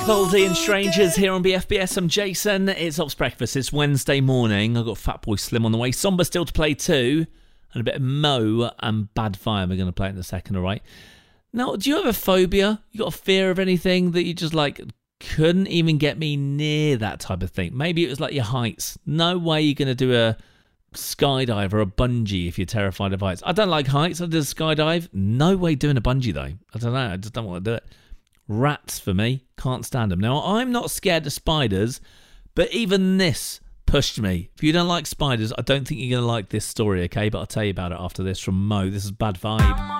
Voldy and Strangers here on BFBS. I'm Jason. It's Ops Breakfast. It's Wednesday morning. I've got Fatboy Slim on the way. Somber still to play too. And a bit of Mo and Bad Fire. We're going to play it in a second, all right? Now, do you have a phobia? You got a fear of anything that you just couldn't even get me near that type of thing? Maybe it was like your heights. No way you're going to do a skydive or a bungee if you're terrified of heights. I don't like heights. I did a skydive. No way doing a bungee though. I don't know. I just don't want to do it. Rats for me. Can't stand them. Now, I'm not scared of spiders, but even this pushed me. If you don't like spiders, I don't think you're going to like this story, okay? But I'll tell you about it after this from Mo. This is Bad Vibe.